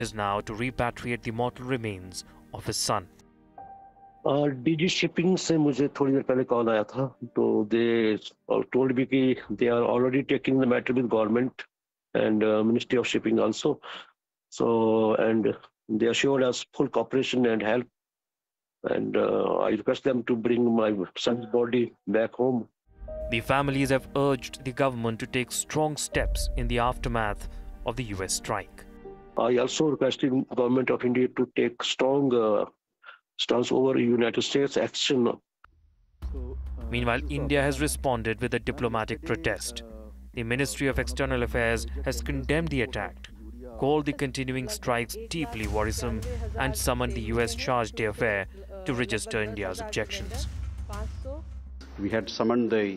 is now to repatriate the mortal remains of his son. DG shipping से मुझे थोड़ी देर पहले कॉल आया था, तो दे टोल्ड मी कि they are already taking the matter with government and Ministry of Shipping also. So, and they assured us full cooperation and help. And I request them to bring my son's body back home. The families have urged the government to take strong steps in the aftermath of the US strike. I also requested government of India to take strong stance over United States action. Meanwhile, India has responded with a diplomatic protest. The Ministry of External Affairs has condemned the attack, called the continuing strikes deeply worrisome, and summoned the US charge d'affaires to register India's objections. We had summoned the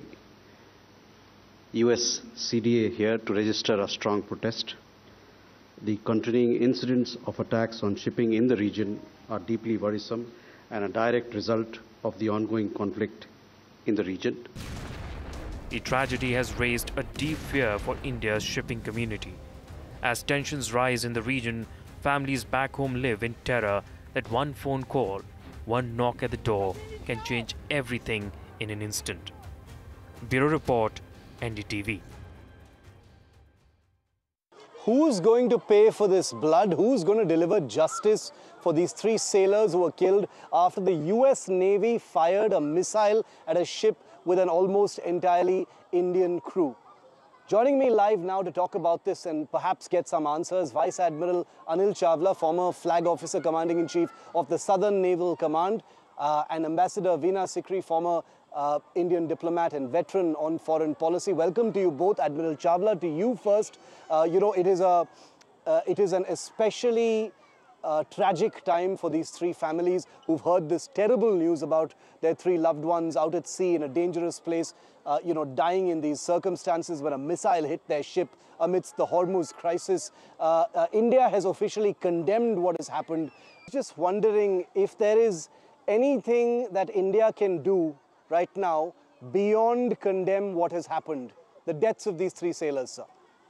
US CDA here to register a strong protest. The continuing incidents of attacks on shipping in the region are deeply worrisome and a direct result of the ongoing conflict in the region. The tragedy has raised a deep fear for India's shipping community. As tensions rise in the region, families back home live in terror that one phone call, one knock at the door can change everything in an instant. Bureau Report, NDTV. Who's going to pay for this blood? Who's going to deliver justice for these 3 sailors who were killed after the US Navy fired a missile at a ship with an almost entirely Indian crew? Joining me live now to talk about this and perhaps get some answers, Vice Admiral Anil Chawla, former Flag Officer Commanding-in-Chief of the Southern Naval Command, and Ambassador Veena Sikri, former Indian diplomat and veteran on foreign policy. Welcome to you both. Admiral Chawla, to you first. You know, it is an especially tragic time for these 3 families who've heard this terrible news about their 3 loved ones out at sea in a dangerous place, you know, dying in these circumstances when a missile hit their ship amidst the Hormuz crisis. India has officially condemned what has happened. Just wondering if there is anything that India can do right now beyond condemn what has happened, the deaths of these 3 sailors, sir.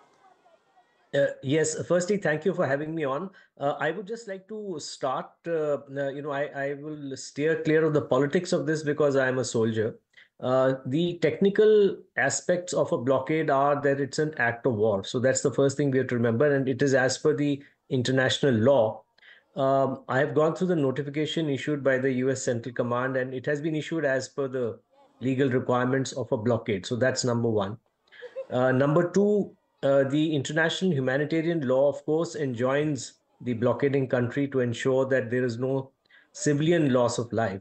Yes, firstly, thank you for having me on. I would just like to start, you know, I will steer clear of the politics of this because I am a soldier. The technical aspects of a blockade are that it's an act of war. So that's the first thing we have to remember. And it is as per the international law. I have gone through the notification issued by the US Central Command, and it has been issued as per the legal requirements of a blockade. So that's number one. Number two, the international humanitarian law, of course, enjoins the blockading country to ensure that there is no civilian loss of life.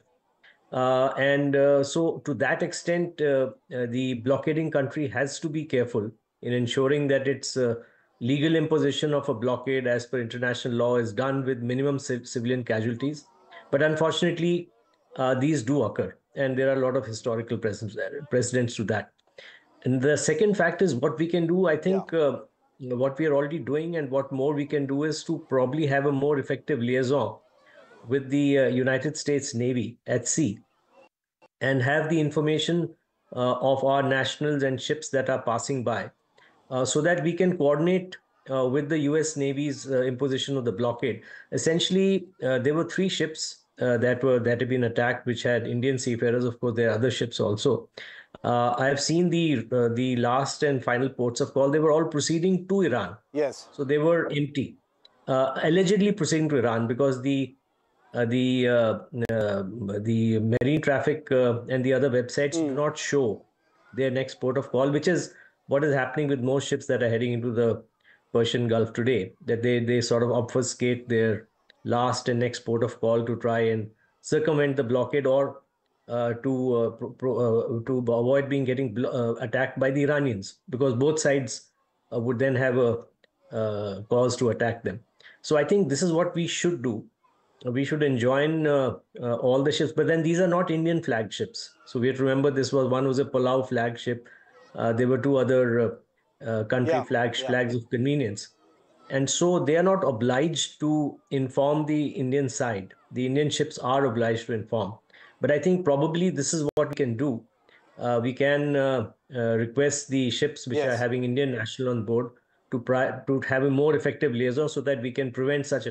So to that extent, the blockading country has to be careful in ensuring that its legal imposition of a blockade as per international law is done with minimum civilian casualties. But unfortunately, these do occur, and there are a lot of historical precedents to that. And the second fact is what we can do. I think what we are already doing and what more we can do is to probably have a more effective liaison with the United States Navy at sea and have the information of our nationals and ships that are passing by so that we can coordinate with the US Navy's imposition of the blockade. Essentially, there were 3 ships that had been attacked, which had Indian seafarers. Of course, there are other ships also. I have seen the last and final ports of call. They were all proceeding to Iran. Yes. So they were empty, allegedly proceeding to Iran because the marine traffic and the other websites do not show their next port of call, which is what is happening with most ships that are heading into the Persian Gulf today, that they sort of obfuscate their last and next port of call to try and circumvent the blockade or to avoid getting attacked by the Iranians, because both sides would then have a cause to attack them. So I think this is what we should do. We should enjoin all the ships, but then these are not Indian flagships. So we have to remember one was a Palau flagship. There were 2 other country flags of convenience. And so they are not obliged to inform the Indian side. The Indian ships are obliged to inform. But I think probably this is what we can do. We can request the ships which are having Indian national on board to have a more effective liaison so that we can prevent such